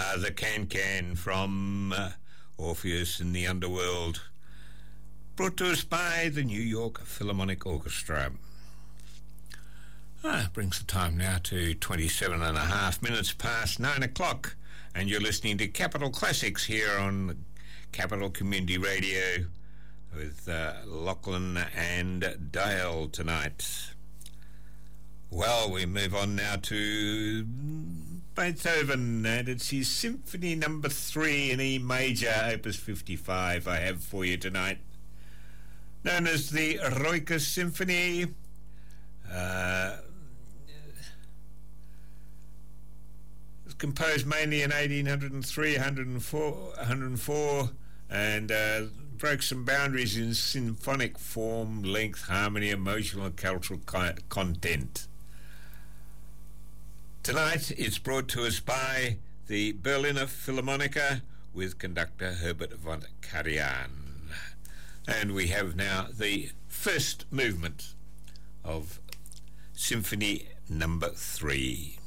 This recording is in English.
The Can-Can from Orpheus in the Underworld, brought to us by the New York Philharmonic Orchestra. Brings the time now to 27 and a half minutes past 9 o'clock, and you're listening to Capital Classics here on Capital Community Radio with Lachlan and Dale tonight. Well, we move on now to Beethoven, and it's his Symphony Number 3 in E Major, Opus 55, I have for you tonight. Known as the Eroica Symphony. It was composed mainly in 1803, 104, and broke some boundaries in symphonic form, length, harmony, emotional and cultural content. Tonight it's brought to us by the Berliner Philharmoniker with conductor Herbert von Karajan. And we have now the first movement of Symphony Number 3.